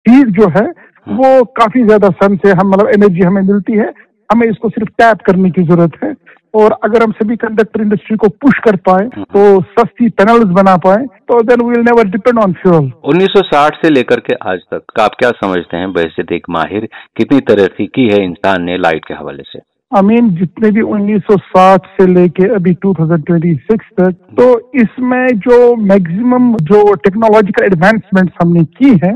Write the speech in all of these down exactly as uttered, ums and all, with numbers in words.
चीज जो है वो काफी ज्यादा सन से हम मतलब एनर्जी हमें मिलती है, हमें इसको सिर्फ टैप करने की जरूरत है। और अगर हम सभी कंडक्टर इंडस्ट्री को पुश कर पाए तो सस्ती पैनल्स बना पाए तो then we will never depend on fuel. उन्नीस सौ साठ से लेकर के आज तक आप क्या समझते हैं, वैसे एक माहिर, कितनी तरक्की की है इंसान ने लाइट के हवाले से? आई मीन जितने भी उन्नीस सौ साठ से लेके अभी दो हज़ार छब्बीस तक, तो इसमें जो मैक्सिमम जो टेक्नोलॉजिकल एडवांसमेंट्स हमने की है,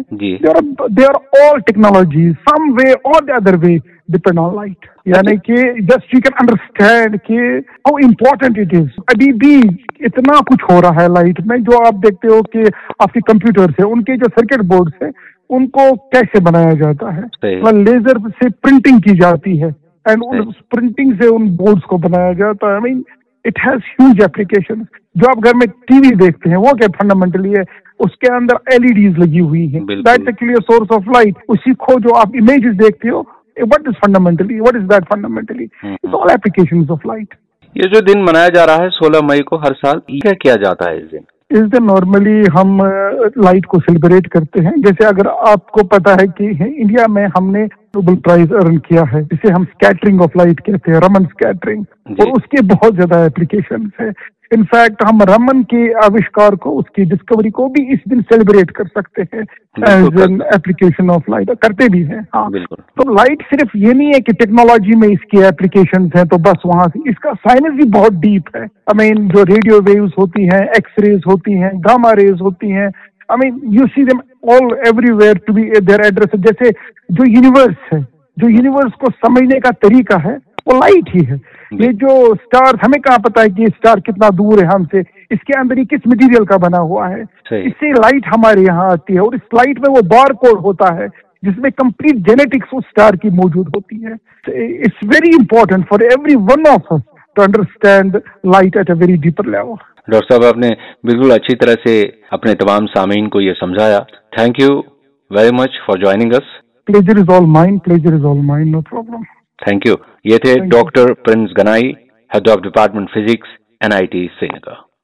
दे आर ऑल टेक्नोलॉजी सम वे और the other way depend on light. यानी कि जस्ट यू कैन अंडरस्टैंड कि हाउ इम्पोर्टेंट इट इज। अभी भी इतना कुछ हो रहा है लाइट में, जो आप देखते हो कि आपके कंप्यूटर से उनके जो सर्किट बोर्ड है उनको कैसे बनाया जाता है, मतलब लेजर से प्रिंटिंग की जाती है एंड उस प्रिंटिंग से उन बोर्ड्स को बनाया जाता है। I mean it has huge application. जो आप घर में टीवी देखते हैं वो क्या फंडामेंटली है, उसके अंदर एलईडीज लगी हुई हैं, that's actually a source of light. उसी को जो आप इमेजेस देखते हो, what is fundamentally, what is that fundamentally, it's all applications of light. ये जो दिन मनाया जा रहा है सोलह मई को हर साल, क्या किया जाता है इस दिन? इस दिन नॉर्मली हम लाइट को सेलिब्रेट करते हैं। जैसे अगर आपको पता है कि इंडिया में हमने नोबेल प्राइज अर्न किया है, जिसे हम स्कैटरिंग ऑफ लाइट कहते हैं, रमन स्कैटरिंग, और उसके बहुत ज्यादा एप्लीकेशन है। इनफैक्ट हम रमन के आविष्कार को, उसकी डिस्कवरी को भी इस दिन सेलिब्रेट कर सकते हैं as an application of light, करते भी हैं। हाँ, तो लाइट सिर्फ ये नहीं है कि टेक्नोलॉजी में इसकी एप्लीकेशंस हैं तो बस वहां से, इसका साइंस भी बहुत डीप है। आई मीन जो रेडियो वेव्स होती हैं, एक्स रेज होती हैं, गामा रेज होती हैं, I mean you see them all everywhere to be there address. जैसे जो यूनिवर्स है, जो यूनिवर्स को समझने का तरीका है वो लाइट ही है। ये जो स्टार, हमें कहाँ पता है कि ये स्टार कितना दूर है हमसे, इसके अंदर ये किस मटेरियल का बना हुआ है, इससे लाइट हमारे यहाँ आती है। और इस लाइट में वो बार कोड होता है जिसमें कंप्लीट जेनेटिक्स उस स्टार की मौजूद होती है। It's very important for every one of us to understand light at a very deeper level. Doctor साहब, आपने बिल्कुल अच्छी तरह से अपने तमाम सामीन को ये समझाया। Thank you very much for joining us. Pleasure is all mine, pleasure is all mine, no problem. Thank you. ये थे doctor Prince Ganai, head of department physics, N I T Srinagar.